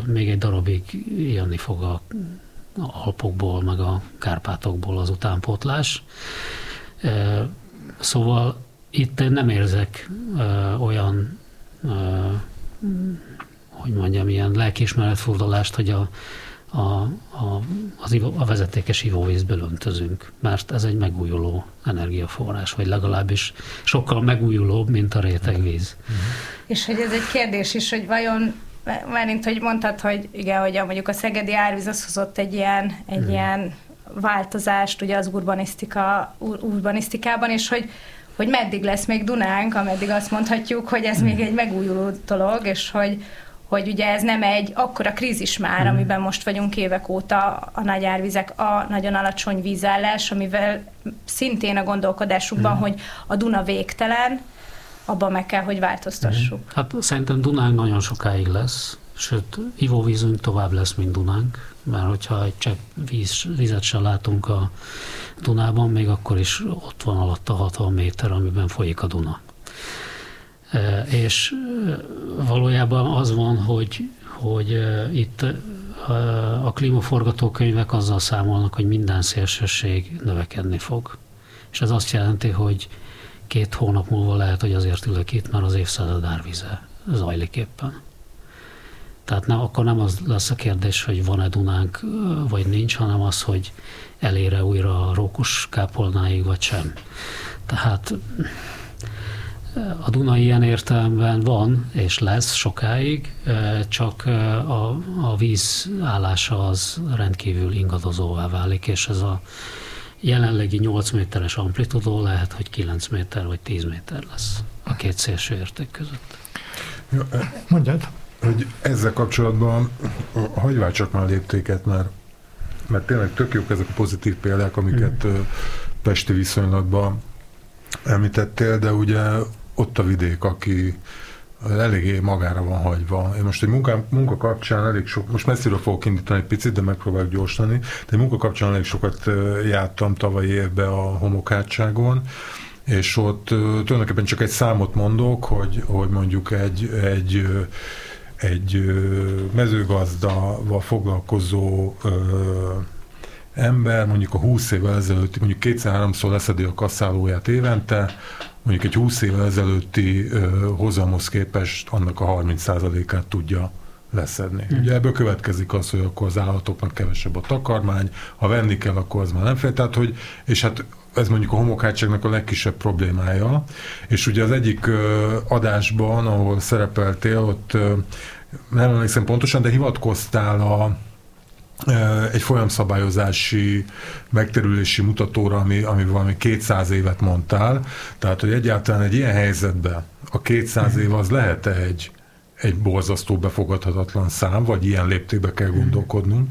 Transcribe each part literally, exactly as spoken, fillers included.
még egy darabig jönni fog a Alpokból, meg a Kárpátokból az utánpótlás. Szóval itt én nem érzek olyan, hogy mondjam, ilyen lelkiismeretfordulást, hogy a, a, a, az, a vezetékes ivóvízből öntözünk, mert ez egy megújuló energiaforrás, vagy legalábbis sokkal megújulóbb, mint a rétegvíz. Mm-hmm. És hogy ez egy kérdés is, hogy vajon, mert hogy mondtad, hogy igen, hogy mondjuk a szegedi árvíz az hozott egy ilyen, egy mm. ilyen változást ugye az urbanisztika, urbanisztikában, és hogy, hogy meddig lesz még Dunánk, ameddig azt mondhatjuk, hogy ez mm. még egy megújuló dolog, és hogy, hogy ugye ez nem egy akkora krízis már, mm. amiben most vagyunk évek óta, a nagy árvizek, a nagyon alacsony vízállás, amivel szintén a gondolkodásunkban, mm. hogy a Duna végtelen, abban meg kell, hogy változtassuk. Mm. Hát szerintem Dunánk nagyon sokáig lesz, sőt, ivóvízünk tovább lesz, mint Dunánk, mert hogyha egy csepp víz, vizet sem látunk a Dunában, még akkor is ott van alatt a hatvan méter, amiben folyik a Duna. E, és valójában az van, hogy, hogy itt a klímaforgatókönyvek azzal számolnak, hogy minden szélsőség növekedni fog. És ez azt jelenti, hogy két hónap múlva lehet, hogy azért ülök itt, mert az évszázad árvíze zajlik éppen. Tehát nem, akkor nem az lesz a kérdés, hogy van-e Dunánk, vagy nincs, hanem az, hogy elére újra a Rókus kápolnáig, vagy sem. Tehát a Duna ilyen értelemben van, és lesz sokáig, csak a, a víz állása az rendkívül ingadozóvá válik, és ez a jelenlegi nyolc méteres amplitudó lehet, hogy kilenc méter vagy tíz méter lesz a két szélső érték között. Ja, mondjad, hogy ezzel kapcsolatban hagyj váltsak már léptéket, mert, mert tényleg tök jók ezek a pozitív példák, amiket mm. pesti viszonylatban említettél, de ugye ott a vidék, aki eléggé magára van hagyva. Én most egy munka, munka kapcsán elég sok, most messziről fogok indítani egy picit, de megpróbálok gyorsítani, de egy munka kapcsán elég sokat jártam tavalyi évben a Homokhátságon, és ott tulajdonképpen csak egy számot mondok, hogy, hogy mondjuk egy, egy, egy mezőgazdával foglalkozó ember mondjuk a húsz évvel ezelőtti, mondjuk kétszer-háromszor leszedi a kasszálóját évente, mondjuk egy húsz évvel ezelőtti ö, hozamhoz képest annak a harminc százalékát tudja leszedni. Mm. Ugye ebből következik az, hogy akkor az állatoknak kevesebb a takarmány, ha venni kell, akkor az már nem fél. Tehát, hogy, és hát ez mondjuk a Homokhátságnak a legkisebb problémája, és ugye az egyik ö, adásban, ahol szerepeltél, ott ö, nem emlékszem pontosan, de hivatkoztál a egy folyamszabályozási megterülési mutatóra, ami, ami valami kétszáz évet mondtál. Tehát, hogy egyáltalán egy ilyen helyzetben a kétszáz év az lehet egy, egy borzasztó befogadhatatlan szám, vagy ilyen léptékbe kell gondolkodnunk.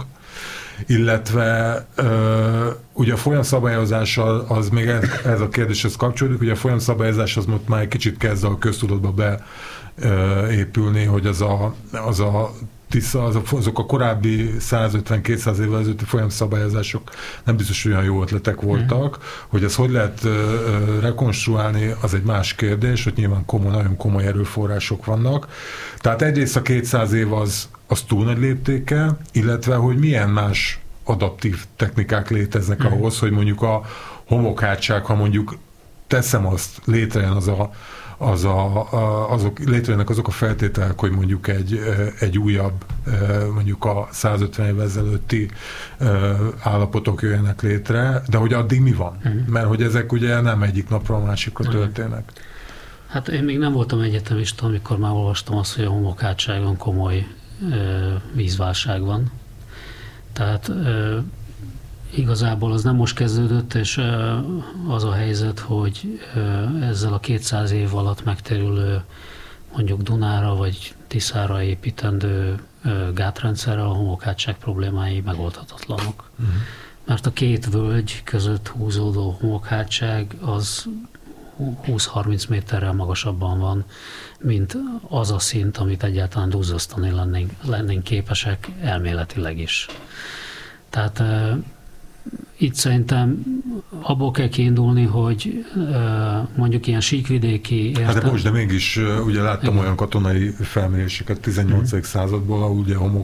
Illetve ö, ugye a folyamszabályozás az, az még ez, ez a kérdéshez kapcsolódik, ugye a folyamszabályozás az most már egy kicsit kezd a köztudatba beépülni, hogy az a, az a Tisza, azok a korábbi százötven-kétszáz évvel ezelőtti folyamszabályozások nem biztos, hogy olyan jó ötletek voltak, mm. hogy ezt hogy lehet uh, rekonstruálni, az egy más kérdés, hogy nyilván komoly, nagyon komoly erőforrások vannak. Tehát egyrészt a kétszáz év az, az túl nagy léptéke, illetve hogy milyen más adaptív technikák léteznek mm. ahhoz, hogy mondjuk a Homokhátság, ha mondjuk teszem azt, létrejön az a az a, a, azok, létrejönnek azok a feltételek, hogy mondjuk egy, egy újabb, mondjuk a százötven évvel ezelőtti állapotok jöjjenek létre, de hogy addig mi van? Uh-huh. Mert hogy ezek ugye nem egyik napról a másikra uh-huh. történnek. Hát én még nem voltam egyetemista, amikor már olvastam azt, hogy a Homokhátságon komoly vízválság van. Tehát igazából az nem most kezdődött, és az a helyzet, hogy ezzel a kétszáz év alatt megterülő mondjuk Dunára vagy Tiszára építendő gátrendszerrel a Homokhátság problémái megoldhatatlanok. Uh-huh. Mert a két völgy között húzódó Homokhátság az húsz-harminc méterrel magasabban van, mint az a szint, amit egyáltalán duzzasztani lennénk, lennénk képesek elméletileg is. Tehát itt szerintem abból kell kiindulni, hogy mondjuk ilyen síkvidéki értelem... Hát de most, de mégis ugye láttam igen. olyan katonai felméréseket tizennyolcadik századból, ahol ugye